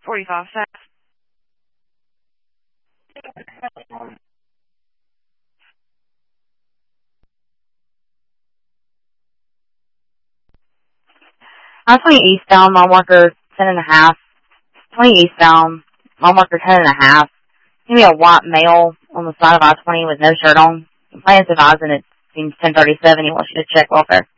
45 South. I'm 20 eastbound, mile marker 10.5. 20 eastbound, mile marker 10.5. Give me a white male on the side of I-20 with no shirt on. Complainant's advising it seems 1037. He wants you to check welfare.